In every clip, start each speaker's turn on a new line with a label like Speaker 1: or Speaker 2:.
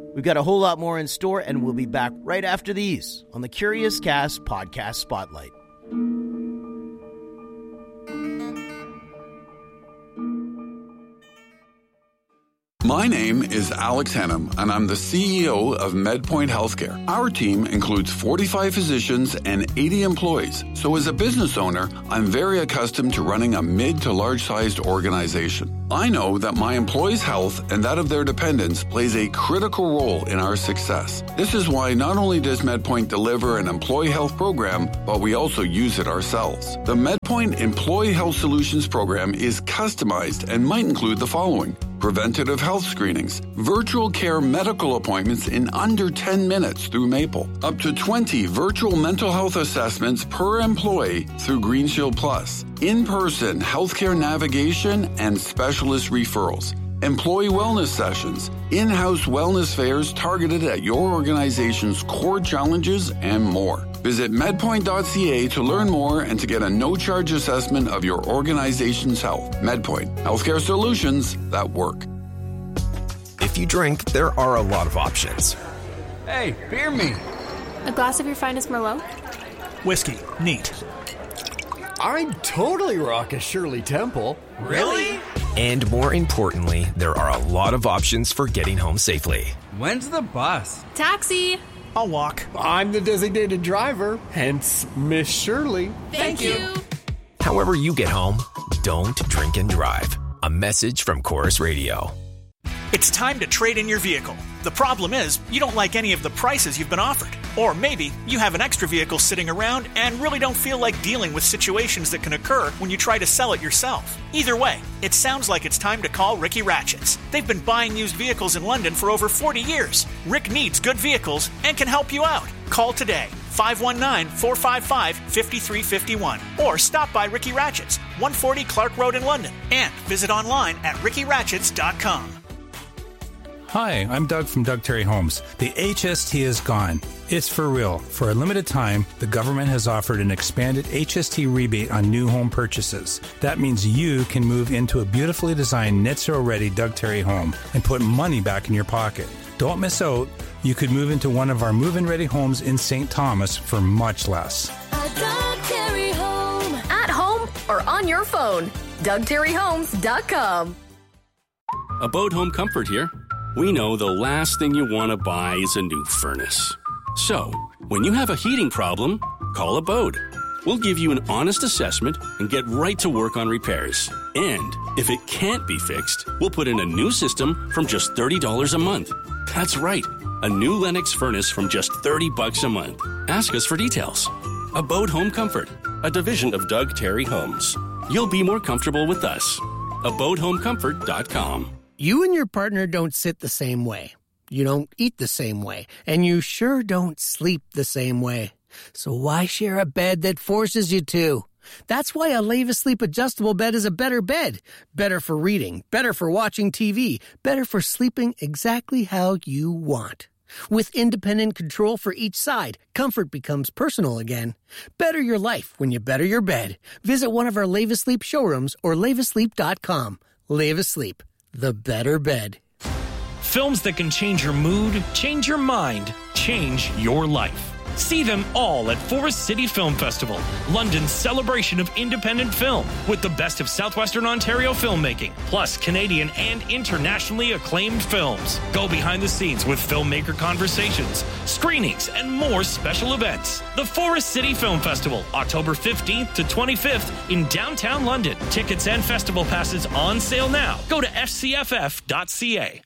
Speaker 1: We've got a whole lot more in store, and we'll be back right after these on the Curious Cast Podcast Spotlight.
Speaker 2: My name is Alex Hennum, and I'm the CEO of MedPoint Healthcare. Our team includes 45 physicians and 80 employees. So as a business owner, I'm very accustomed to running a mid to large-sized organization. I know that my employees' health and that of their dependents plays a critical role in our success. This is why not only does MedPoint deliver an employee health program, but we also use it ourselves. The MedPoint Employee Health Solutions program is customized and might include the following: preventative health screenings, virtual care medical appointments in under 10 minutes through Maple, up to 20 virtual mental health assessments per employee through Green Shield Plus, in-person healthcare navigation and specialist referrals, employee wellness sessions, in-house wellness fairs targeted at your organization's core challenges, and more. Visit medpoint.ca to learn more and to get a no-charge assessment of your organization's health. MedPoint, healthcare solutions that work.
Speaker 3: If you drink, there are a lot of options.
Speaker 4: Hey, beer me.
Speaker 5: A glass of your finest Merlot?
Speaker 6: Whiskey. Neat.
Speaker 4: I'd totally rock a Shirley Temple.
Speaker 6: Really?
Speaker 3: And more importantly, there are a lot of options for getting home safely.
Speaker 7: When's the bus?
Speaker 5: Taxi!
Speaker 6: I'll walk.
Speaker 4: I'm the designated driver, hence Miss Shirley.
Speaker 5: Thank you.
Speaker 3: However you get home, don't drink and drive. A message from Chorus Radio.
Speaker 6: It's time to trade in your vehicle. The problem is, you don't like any of the prices you've been offered. Or maybe you have an extra vehicle sitting around and really don't feel like dealing with situations that can occur when you try to sell it yourself. Either way, it sounds like it's time to call Ricky Ratchets. They've been buying used vehicles in London for over 40 years. Rick needs good vehicles and can help you out. Call today, 519-455-5351. Or stop by Ricky Ratchets, 140 Clark Road in London. And visit online at rickyratchets.com.
Speaker 8: Hi, I'm Doug from Doug Terry Homes. The HST is gone. It's for real. For a limited time, the government has offered an expanded HST rebate on new home purchases. That means you can move into a beautifully designed NHTSA-ready Doug Terry home and put money back in your pocket. Don't miss out. You could move into one of our move-in ready homes in St. Thomas for much less.
Speaker 9: A Doug Terry home. At home or on your phone. DougTerryHomes.com.
Speaker 10: Abode Home Comfort here. We know the last thing you want to buy is a new furnace. So, when you have a heating problem, call Abode. We'll give you an honest assessment and get right to work on repairs. And if it can't be fixed, we'll put in a new system from just $30 a month. That's right, a new Lennox furnace from just $30 a month. Ask us for details. Abode Home Comfort, a division of Doug Terry Homes. You'll be more comfortable with us. AbodeHomeComfort.com.
Speaker 11: You and your partner don't sit the same way. You don't eat the same way. And you sure don't sleep the same way. So why share a bed that forces you to? That's why a Leva Sleep adjustable bed is a better bed. Better for reading, better for watching TV, better for sleeping exactly how you want. With independent control for each side, comfort becomes personal again. Better your life when you better your bed. Visit one of our Leva Sleep showrooms or levasleep.com. Leva Sleep. The better bed.
Speaker 12: Films that can change your mood, change your mind, change your life. See them all at Forest City Film Festival, London's celebration of independent film, with the best of southwestern Ontario filmmaking, plus Canadian and internationally acclaimed films. Go behind the scenes with filmmaker conversations, screenings, and more special events. The Forest City Film Festival, October 15th to 25th in downtown London. Tickets and festival passes on sale now. Go to fcff.ca.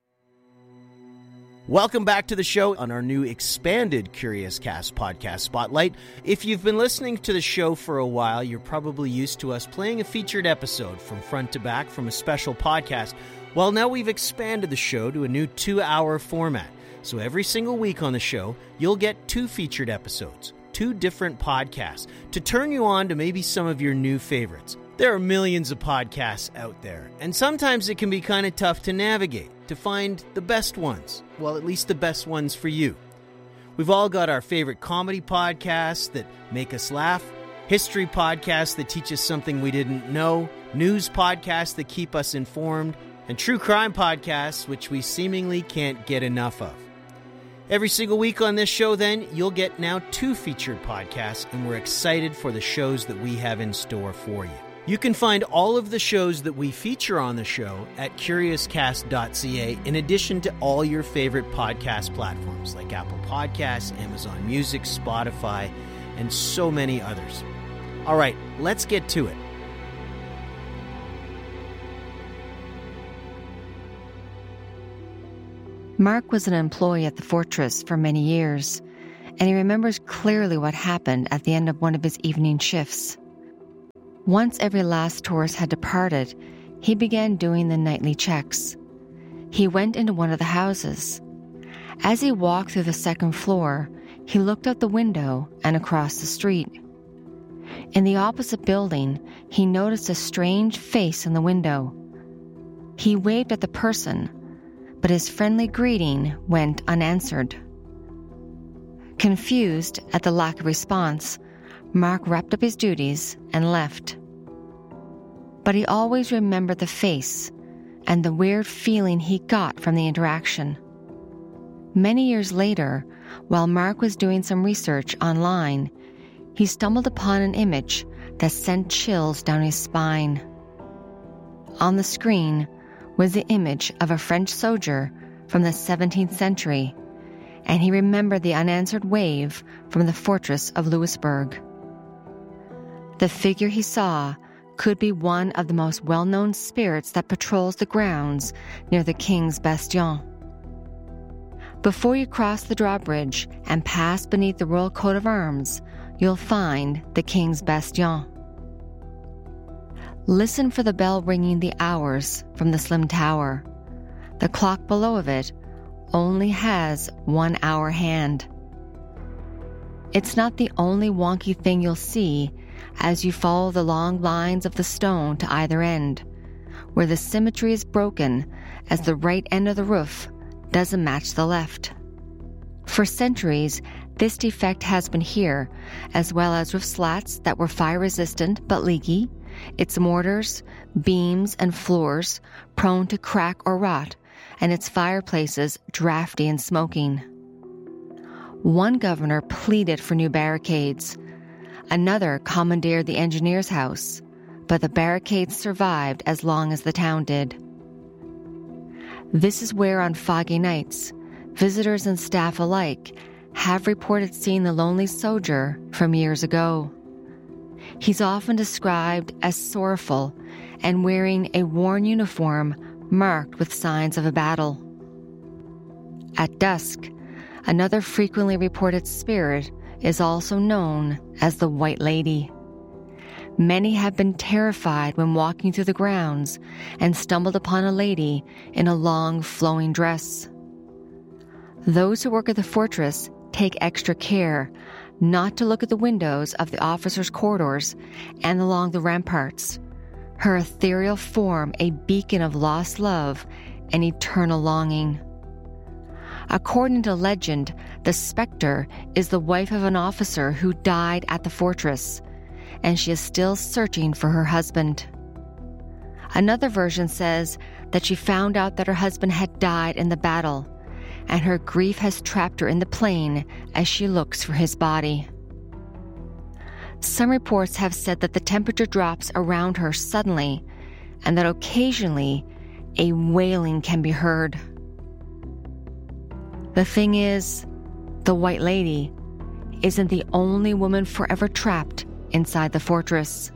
Speaker 1: Welcome back to the show on our new expanded Curious Cast Podcast Spotlight. If you've been listening to the show for a while, you're probably used to us playing a featured episode from front to back from a special podcast. Well, now we've expanded the show to a new 2-hour format. So every single week on the show, you'll get 2 featured episodes, 2 different podcasts, to turn you on to maybe some of your new favorites. There are millions of podcasts out there, and sometimes it can be kind of tough to navigate, to find the best ones. Well, at least the best ones for you. We've all got our favorite comedy podcasts that make us laugh, history podcasts that teach us something we didn't know, news podcasts that keep us informed, and true crime podcasts, which we seemingly can't get enough of. Every single week on this show, then, you'll get now 2 featured podcasts, and we're excited for the shows that we have in store for you. You can find all of the shows that we feature on the show at curiouscast.ca, in addition to all your favorite podcast platforms like Apple Podcasts, Amazon Music, Spotify, and so many others. All right, let's get to it.
Speaker 7: Mark was an employee at the fortress for many years, and he remembers clearly what happened at the end of one of his evening shifts. Once every last tourist had departed, he began doing the nightly checks. He went into one of the houses. As he walked through the second floor, he looked out the window and across the street. In the opposite building, he noticed a strange face in the window. He waved at the person, but his friendly greeting went unanswered. Confused at the lack of response, Mark wrapped up his duties and left. But he always remembered the face and the weird feeling he got from the interaction. Many years later, while Mark was doing some research online, he stumbled upon an image that sent chills down his spine. On the screen was the image of a French soldier from the 17th century, and he remembered the unanswered wave from the fortress of Louisbourg. The figure he saw could be one of the most well-known spirits that patrols the grounds near the King's Bastion. Before you cross the drawbridge and pass beneath the royal coat of arms, you'll find the King's Bastion. Listen for the bell ringing the hours from the slim tower. The clock below of it only has 1 hour hand. It's not the only wonky thing you'll see as you follow the long lines of the stone to either end, where the symmetry is broken as the right end of the roof doesn't match the left. For centuries, this defect has been here, as well as roof slats that were fire-resistant but leaky, its mortars, beams, and floors prone to crack or rot, and its fireplaces drafty and smoking. One governor pleaded for new barricades. Another commandeered the engineer's house, but the barricades survived as long as the town did. This is where, on foggy nights, visitors and staff alike have reported seeing the lonely soldier from years ago. He's often described as sorrowful and wearing a worn uniform marked with signs of a battle. At dusk, another frequently reported spirit is also known as the White Lady. Many have been terrified when walking through the grounds and stumbled upon a lady in a long, flowing dress. Those who work at the fortress take extra care not to look at the windows of the officers' corridors and along the ramparts, her ethereal form a beacon of lost love and eternal longing. According to legend, the specter is the wife of an officer who died at the fortress, and she is still searching for her husband. Another version says that she found out that her husband had died in the battle, and her grief has trapped her in the plain as she looks for his body. Some reports have said that the temperature drops around her suddenly, and that occasionally a wailing can be heard. The thing is, the White Lady isn't the only woman forever trapped inside the fortress.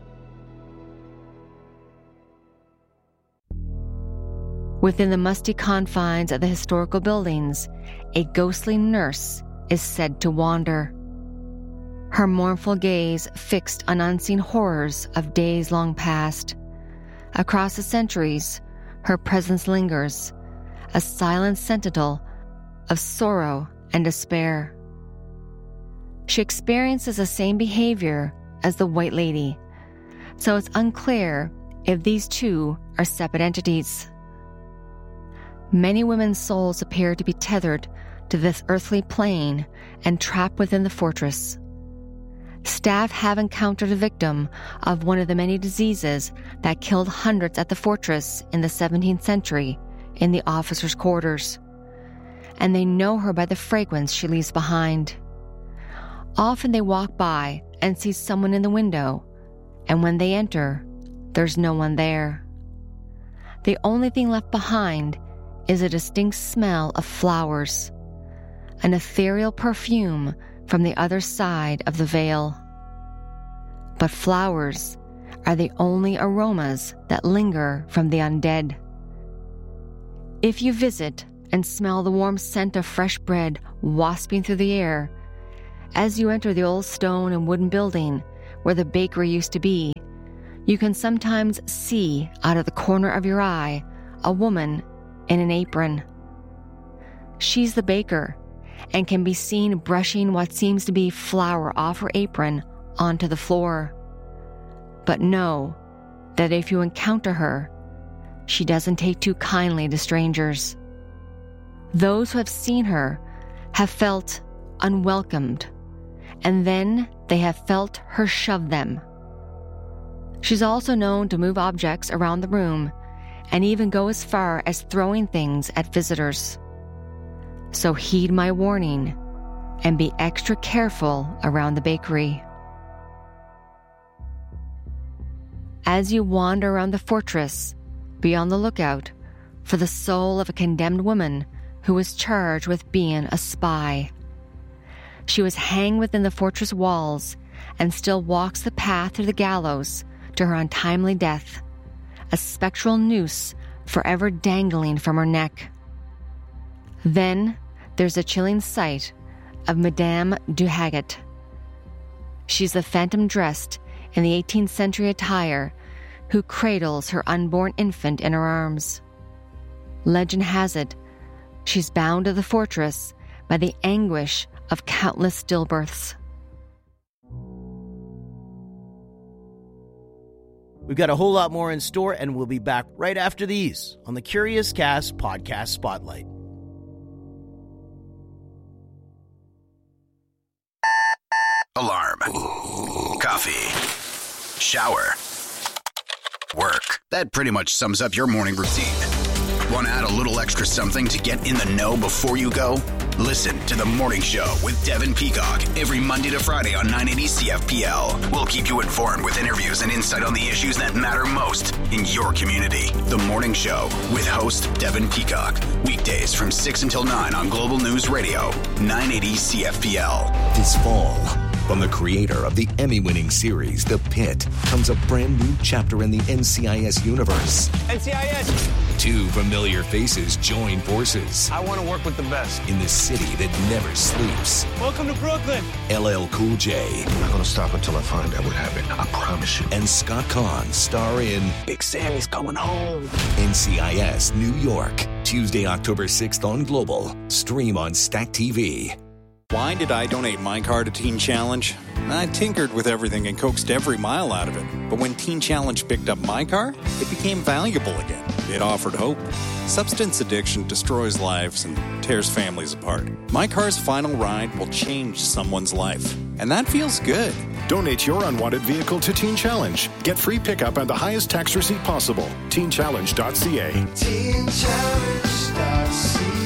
Speaker 7: Within the musty confines of the historical buildings, a ghostly nurse is said to wander. Her mournful gaze fixed on unseen horrors of days long past. Across the centuries, her presence lingers, a silent sentinel of sorrow and despair. She experiences the same behavior as the White Lady, so it's unclear if these two are separate entities. Many women's souls appear to be tethered to this earthly plane and trapped within the fortress. Staff have encountered a victim of one of the many diseases that killed hundreds at the fortress in the 17th century in the officers' quarters, and they know her by the fragrance she leaves behind. Often they walk by and see someone in the window, and when they enter, there's no one there. The only thing left behind is a distinct smell of flowers, an ethereal perfume from the other side of the veil. But flowers are the only aromas that linger from the undead. If you visit and smell the warm scent of fresh bread wasping through the air, as you enter the old stone and wooden building where the bakery used to be, you can sometimes see out of the corner of your eye a woman in an apron. She's the baker and can be seen brushing what seems to be flour off her apron onto the floor. But know that if you encounter her, she doesn't take too kindly to strangers. Those who have seen her have felt unwelcomed, and then they have felt her shove them. She's also known to move objects around the room and even go as far as throwing things at visitors. So heed my warning and be extra careful around the bakery. As you wander around the fortress, be on the lookout for the soul of a condemned woman who was charged with being a spy. She was hanged within the fortress walls and still walks the path to the gallows to her untimely death, a spectral noose forever dangling from her neck. Then there's a chilling sight of Madame du Haget. She's the phantom dressed in the 18th century attire who cradles her unborn infant in her arms. Legend has it, she's bound to the fortress by the anguish of countless stillbirths.
Speaker 1: We've got a whole lot more in store, and we'll be back right after these on the Curious Cast Podcast Spotlight.
Speaker 13: Alarm. Coffee. Shower. Work. That pretty much sums up your morning routine. Want to add a little extra something to get in the know before you go? Listen to The Morning Show with Devin Peacock every Monday to Friday on 980 CFPL. We'll keep you informed with interviews and insight on the issues that matter most in your community. The Morning Show with host Devin Peacock. Weekdays from 6 until 9 on Global News Radio, 980 CFPL.
Speaker 14: This fall, from the creator of the Emmy-winning series The Pit, comes a brand new chapter in the NCIS universe.
Speaker 15: NCIS!
Speaker 14: Two familiar faces join forces.
Speaker 15: I want to work with the best.
Speaker 14: In the city that never sleeps.
Speaker 15: Welcome to Brooklyn.
Speaker 14: LL Cool J.
Speaker 16: I'm not going to stop until I find out what happened. I promise you.
Speaker 14: And Scott Conn star in
Speaker 15: Big Sammy's Coming Home.
Speaker 14: NCIS New York. Tuesday, October 6th on Global. Stream on Stack TV.
Speaker 17: Why did I donate my car to Teen Challenge? I tinkered with everything and coaxed every mile out of it. But when Teen Challenge picked up my car, it became valuable again. It offered hope. Substance addiction destroys lives and tears families apart. My car's final ride will change someone's life. And that feels good.
Speaker 18: Donate your unwanted vehicle to Teen Challenge. Get free pickup and the highest tax receipt possible. TeenChallenge.ca.
Speaker 19: TeenChallenge.ca.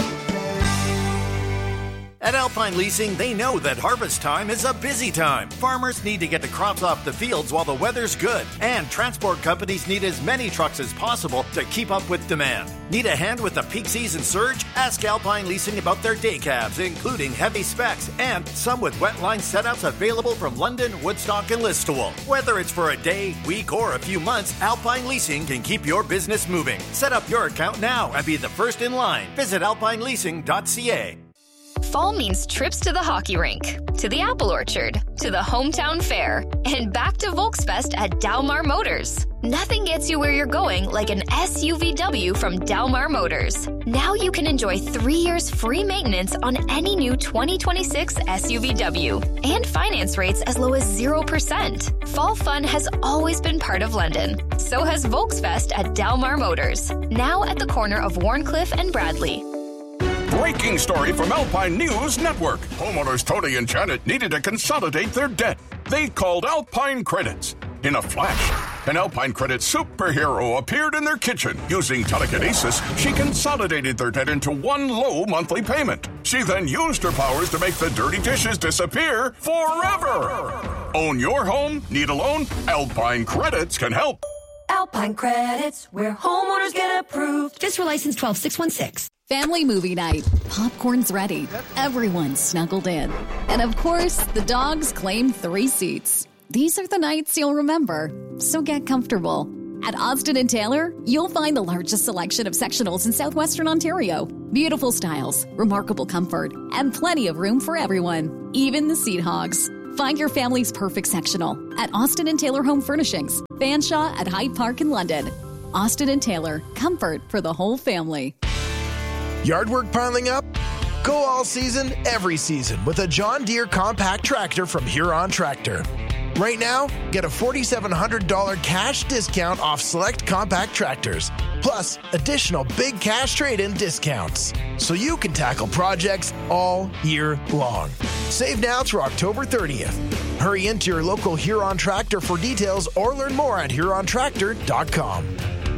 Speaker 19: At Alpine Leasing, they know that harvest time is a busy time. Farmers need to get the crops off the fields while the weather's good. And transport companies need as many trucks as possible to keep up with demand. Need a hand with the peak season surge? Ask Alpine Leasing about their day cabs, including heavy specs, and some with wet line setups available from London, Woodstock, and Listowel. Whether it's for a day, week, or a few months, Alpine Leasing can keep your business moving. Set up your account now and be the first in line. Visit alpineleasing.ca.
Speaker 9: Fall means trips to the hockey rink, to the apple orchard, to the hometown fair, and back to Volksfest at Dalmar Motors. Nothing gets you where you're going like an SUVW from Dalmar Motors. Now you can enjoy 3 years free maintenance on any new 2026 SUVW and finance rates as low as 0%. Fall fun has always been part of London. So has Volksfest at Dalmar Motors, now at the corner of Warncliffe and Bradley.
Speaker 20: breaking story from Alpine News Network. Homeowners Tony and Janet needed to consolidate their debt. They called Alpine Credits. In a flash, an Alpine Credits superhero appeared in their kitchen. Using telekinesis, she consolidated their debt into one low monthly payment. She then used her powers to make the dirty dishes disappear forever. Own your home? Need a loan? Alpine Credits can help.
Speaker 21: Alpine Credits, where homeowners get approved.
Speaker 22: Just for license 12616.
Speaker 23: Family movie night. Popcorn's ready. Everyone's snuggled in. And of course, the dogs claim 3 seats. These are the nights you'll remember, so get comfortable. At Austin & Taylor, you'll find the largest selection of sectionals in southwestern Ontario. Beautiful styles, remarkable comfort, and plenty of room for everyone, even the seat hogs. Find your family's perfect sectional at Austin & Taylor Home Furnishings, Fanshawe at Hyde Park in London. Austin & Taylor, comfort for the whole family.
Speaker 24: Yard work piling up? Go all season, every season with a John Deere compact tractor from Huron Tractor. Right now, get a $4,700 cash discount off select compact tractors, plus additional big cash trade-in discounts, so you can tackle projects all year long. Save now through October 30th. Hurry into your local Huron Tractor for details or learn more at hurontractor.com.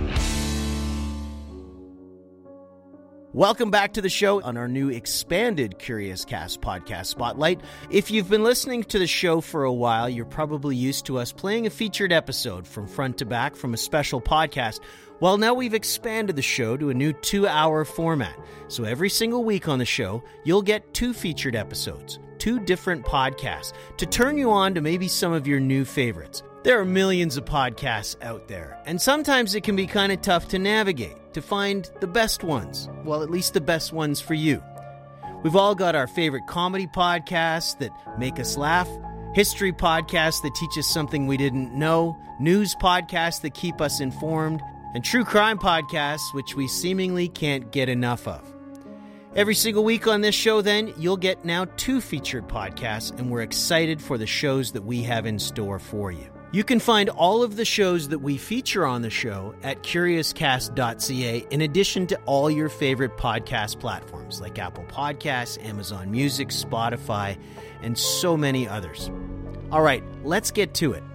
Speaker 1: Welcome back to the show on our new expanded Curious Cast podcast spotlight. If you've been listening to the show for a while, you're probably used to us playing a featured episode from front to back from a special podcast. Well, now we've expanded the show to a new 2-hour format. So every single week on the show, you'll get 2 featured episodes, 2 different podcasts, to turn you on to maybe some of your new favorites. There are millions of podcasts out there, and sometimes it can be kind of tough to navigate, to find the best ones. Well, at least the best ones for you. We've all got our favorite comedy podcasts that make us laugh, history podcasts that teach us something we didn't know, news podcasts that keep us informed, and true crime podcasts which we seemingly can't get enough of. Every single week on this show, then, you'll get now 2 featured podcasts, and we're excited for the shows that we have in store for you. You can find all of the shows that we feature on the show at curiouscast.ca, in addition to all your favorite podcast platforms like Apple Podcasts, Amazon Music, Spotify, and so many others. All right, let's get to it.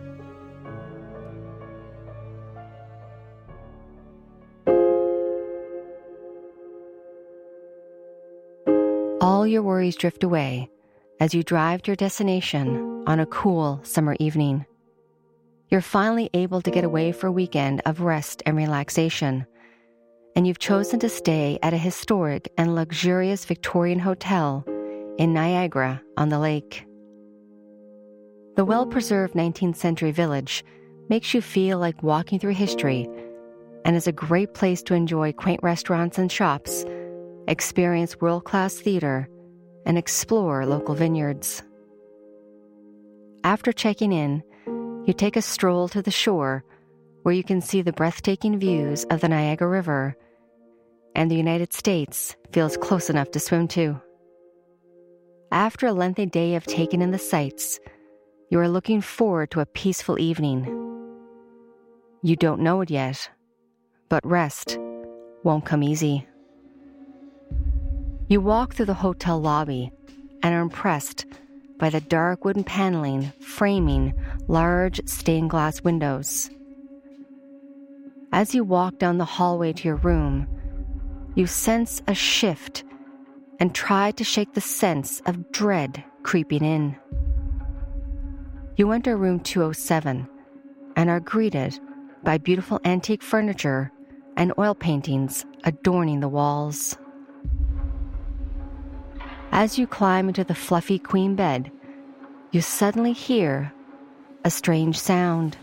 Speaker 7: All your worries drift away as you drive to your destination on a cool summer evening. You're finally able to get away for a weekend of rest and relaxation, and you've chosen to stay at a historic and luxurious Victorian hotel in Niagara-on-the-Lake. The well-preserved 19th century village makes you feel like walking through history and is a great place to enjoy quaint restaurants and shops, experience world-class theater, and explore local vineyards. After checking in, you take a stroll to the shore where you can see the breathtaking views of the Niagara River, and the United States feels close enough to swim to. After a lengthy day of taking in the sights, you are looking forward to a peaceful evening. You don't know it yet, but rest won't come easy. You walk through the hotel lobby and are impressed by the dark wooden paneling framing large stained glass windows. As you walk down the hallway to your room, you sense a shift and try to shake the sense of dread creeping in. You enter room 207 and are greeted by beautiful antique furniture and oil paintings adorning the walls. As you climb into the fluffy queen bed, you suddenly hear a strange sound.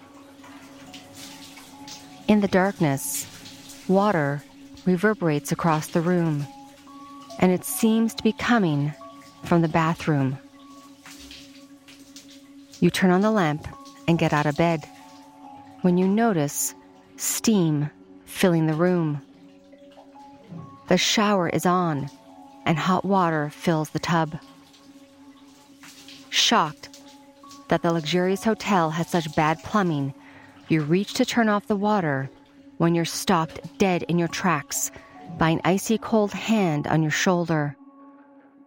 Speaker 7: In the darkness, water reverberates across the room, and it seems to be coming from the bathroom. You turn on the lamp and get out of bed when you notice steam filling the room. The shower is on, and hot water fills the tub. Shocked that the luxurious hotel had such bad plumbing, you reach to turn off the water when you're stopped dead in your tracks by an icy cold hand on your shoulder.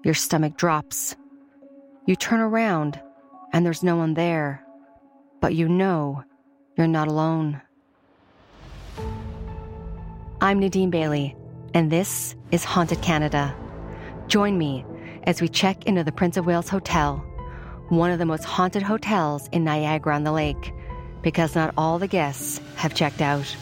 Speaker 7: your stomach drops. You turn around, and there's no one there. But you know you're not alone. I'm Nadine Bailey, and this is Haunted Canada. Join me as we check into the Prince of Wales Hotel, one of the most haunted hotels in Niagara-on-the-Lake, because not all the guests have checked out.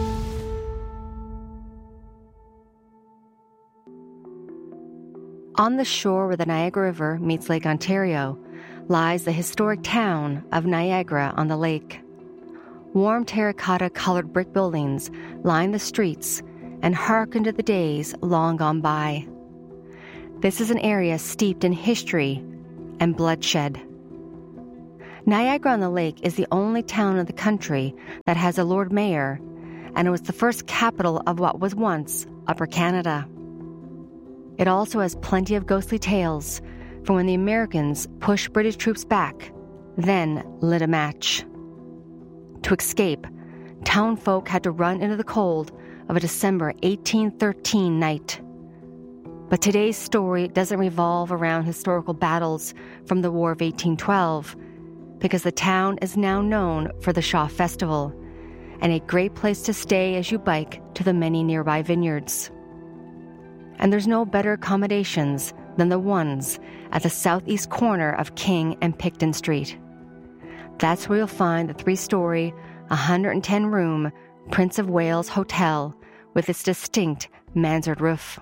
Speaker 7: On the shore where the Niagara River meets Lake Ontario lies the historic town of Niagara-on-the-Lake. Warm terracotta-colored brick buildings line the streets and hearken to the days long gone by. This is an area steeped in history and bloodshed. Niagara-on-the-Lake is the only town in the country that has a Lord Mayor, and it was the first capital of what was once Upper Canada. It also has plenty of ghostly tales from when the Americans pushed British troops back, then lit a match. To escape, townfolk had to run into the cold of a December 1813 night. But today's story doesn't revolve around historical battles from the War of 1812, because the town is now known for the Shaw Festival, and a great place to stay as you bike to the many nearby vineyards. And there's no better accommodations than the ones at the southeast corner of King and Picton Street. That's where you'll find the 3-story, 110-room Prince of Wales Hotel with its distinct mansard roof.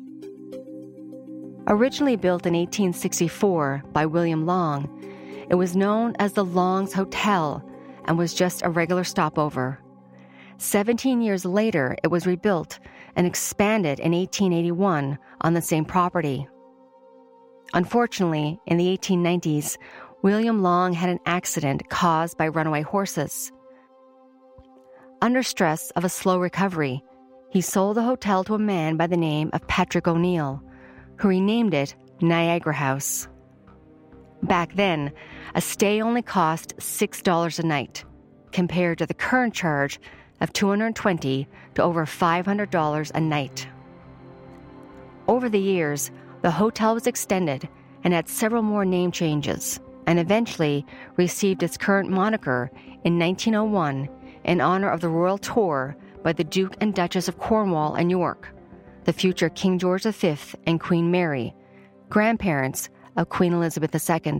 Speaker 7: Originally built in 1864 by William Long, it was known as the Long's Hotel and was just a regular stopover. 17 years later, it was rebuilt and expanded in 1881 on the same property. Unfortunately, in the 1890s, William Long had an accident caused by runaway horses. Under stress of a slow recovery, he sold the hotel to a man by the name of Patrick O'Neill, who renamed it Niagara House. Back then, a stay only cost $6 a night, compared to the current charge of $220 to over $500 a night. Over the years, the hotel was extended and had several more name changes, and eventually received its current moniker in 1901 in honor of the royal tour by the Duke and Duchess of Cornwall and York, the future King George V and Queen Mary, grandparents of Queen Elizabeth II.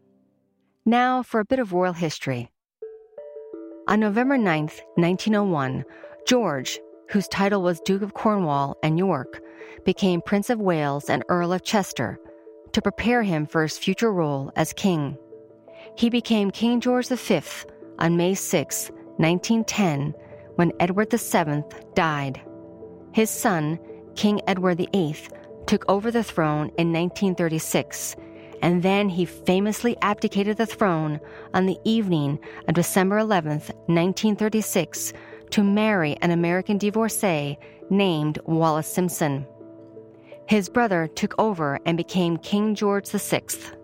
Speaker 7: Now for a bit of royal history. On November 9th, 1901, George, whose title was Duke of Cornwall and York, became Prince of Wales and Earl of Chester to prepare him for his future role as king. He became King George V on May 6, 1910, when Edward VII died. His son, King Edward VIII, took over the throne in 1936, and then he famously abdicated the throne on the evening of December 11th, 1936, to marry an American divorcee named Wallis Simpson. His brother took over and became King George VI.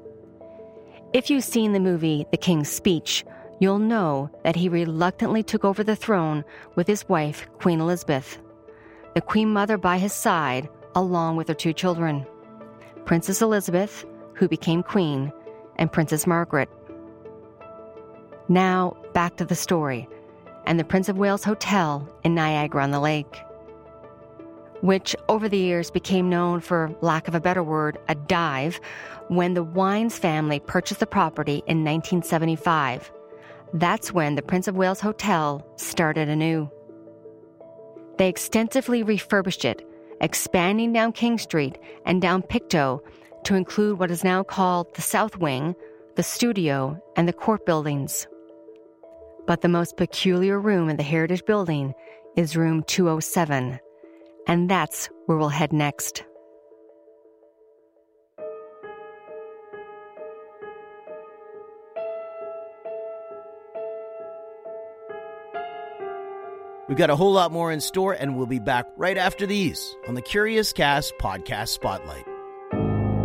Speaker 7: If you've seen the movie The King's Speech, you'll know that he reluctantly took over the throne with his wife, Queen Elizabeth, the Queen Mother by his side, along with her 2 children, Princess Elizabeth, who became Queen, and Princess Margaret. Now, back to the story, and the Prince of Wales Hotel in Niagara-on-the-Lake, which over the years became known, for lack of a better word, a dive, when the Wines family purchased the property in 1975. That's when the Prince of Wales Hotel started anew. They extensively refurbished it, expanding down King Street and down Pictou to include what is now called the South Wing, the studio, and the court buildings. But the most peculiar room in the Heritage Building is room 207, and that's where we'll head next.
Speaker 1: We've got a whole lot more in store, and we'll be back right after these on the Curious Cast Podcast Spotlight.